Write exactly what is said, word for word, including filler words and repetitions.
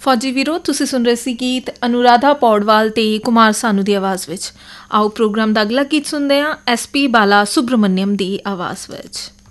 ਫੌਜੀ ਵੀਰੋ, ਤੁਸੀਂ ਸੁਣ ਰਹੇ ਸੀ ਗੀਤ ਅਨੁਰਾਧਾ ਪੌਡਵਾਲ ਅਤੇ ਕੁਮਾਰ ਸਾਨੂ ਦੀ ਆਵਾਜ਼ ਵਿੱਚ। ਆਓ ਪ੍ਰੋਗਰਾਮ ਦਾ ਅਗਲਾ ਗੀਤ ਸੁਣਦੇ ਹਾਂ ਐਸ ਪੀ ਬਾਲਾ ਸੁਬਰਮਨਿਅਮ ਦੀ ਆਵਾਜ਼ ਵਿੱਚ।